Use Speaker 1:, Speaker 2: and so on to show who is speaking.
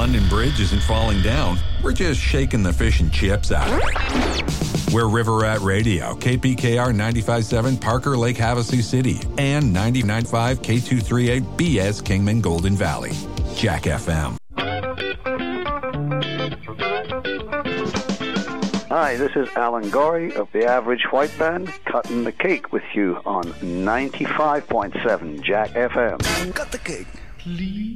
Speaker 1: London Bridge isn't falling down. We're just shaking the fish and chips out of it. We're River Rat Radio, KPKR 95.7 Parker Lake Havasu City, and 99.5 K238 BS Kingman Golden Valley. Jack FM.
Speaker 2: Hi, this is Alan Gorey of the Average White Band, cutting the cake with you on 95.7 Jack FM.
Speaker 3: Cut the cake, please.